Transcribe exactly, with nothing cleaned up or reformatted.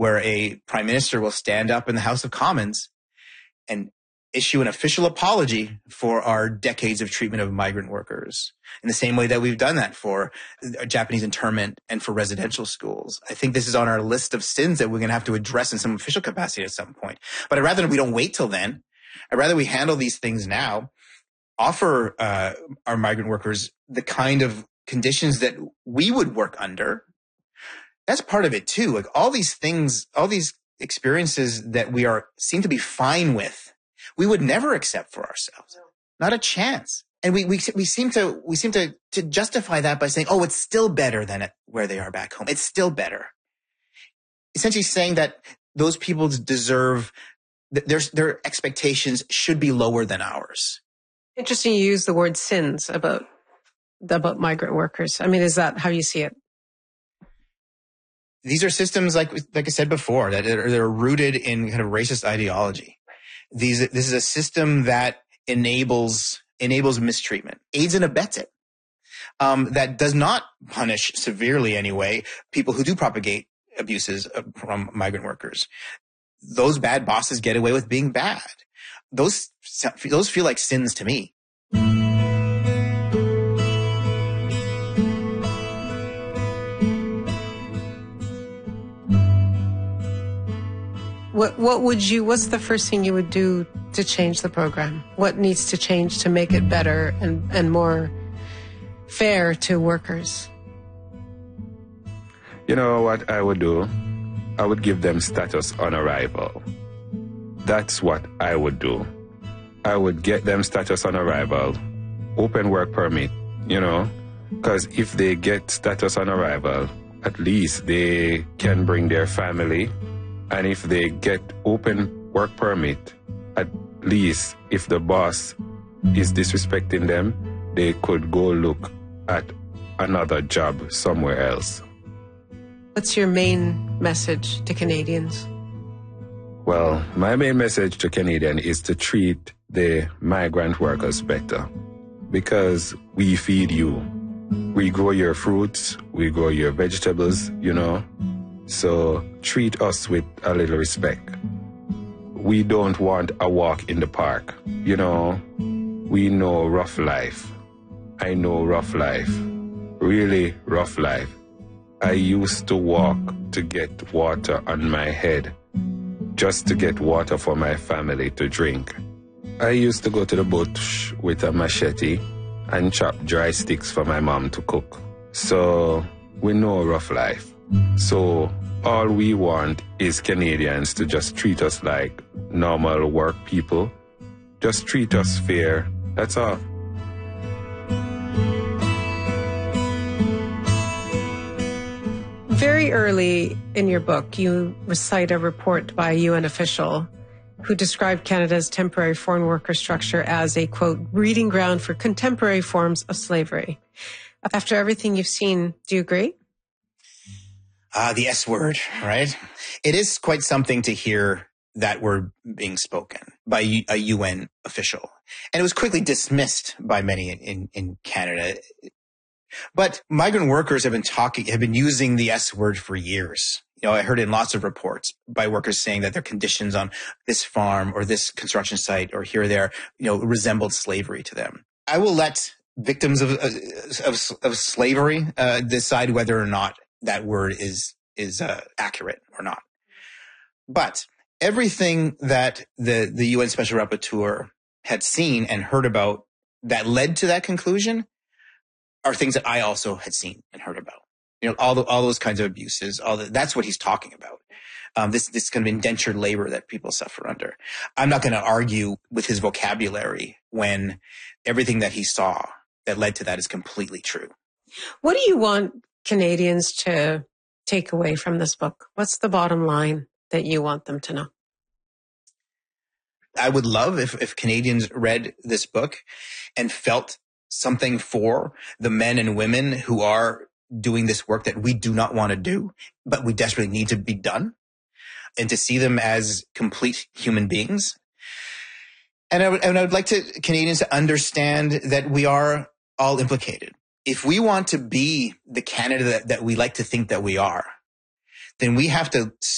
where a prime minister will stand up in the House of Commons and issue an official apology for our decades of treatment of migrant workers in the same way that we've done that for Japanese internment and for residential schools. I think this is on our list of sins that we're going to have to address in some official capacity at some point. But I'd rather we don't wait till then. I'd rather we handle these things now, offer uh, our migrant workers the kind of conditions that we would work under. That's part of it too. Like all these things, all these experiences that we are seem to be fine with, we would never accept for ourselves. Not a chance. And we, we, we seem to, we seem to, to justify that by saying, oh, it's still better than it, where they are back home. It's still better. Essentially saying that those people deserve, their, their expectations should be lower than ours. Interesting you use the word sins about, about migrant workers. I mean, is that how you see it? These are systems, like, like I said before, that are, that are rooted in kind of racist ideology. These, this is a system that enables, enables mistreatment, aids and abets it. Um, that does not punish severely anyway people who do propagate abuses from migrant workers. Those bad bosses get away with being bad. Those, those feel like sins to me. What what would you, what's the first thing you would do to change the program? What needs to change to make it better and, and more fair to workers? You know what I would do? I would give them status on arrival. That's what I would do. I would get them status on arrival, open work permit, you know, because if they get status on arrival, at least they can bring their family. And if they get open work permit, at least if the boss is disrespecting them, they could go look at another job somewhere else. What's your main message to Canadians? Well, my main message to Canadians is to treat the migrant workers better, because we feed you. We grow your fruits, we grow your vegetables, you know. So treat us with a little respect. We don't want a walk in the park. You know, we know rough life. I know rough life. Really rough life. I used to walk to get water on my head, just to get water for my family to drink. I used to go to the bush with a machete and chop dry sticks for my mom to cook. So we know rough life. So all we want is Canadians to just treat us like normal work people. Just treat us fair. That's all. Very early in your book, you recite a report by a U N official who described Canada's temporary foreign worker structure as a, quote, breeding ground for contemporary forms of slavery. After everything you've seen, do you agree? Ah, the S word, right? It is quite something to hear that word being spoken by a U N official. And it was quickly dismissed by many in, in Canada. But migrant workers have been talking, have been using the S word for years. You know, I heard in lots of reports by workers saying that their conditions on this farm or this construction site or here or there, you know, resembled slavery to them. I will let victims of, of, of slavery uh, decide whether or not that word is is uh, accurate or not. But everything that the, the U N Special Rapporteur had seen and heard about that led to that conclusion are things that I also had seen and heard about. You know, all the, all those kinds of abuses, all the, that's what he's talking about. Um, this, this kind of indentured labor that people suffer under. I'm not going to argue with his vocabulary when everything that he saw that led to that is completely true. What do you want Canadians to take away from this book? What's the bottom line that you want them to know? I would love if, if Canadians read this book and felt something for the men and women who are doing this work that we do not want to do, but we desperately need to be done, and to see them as complete human beings. And I would, and I would like to Canadians to understand that we are all implicated. If we want to be the Canada that, that we like to think that we are, then we have to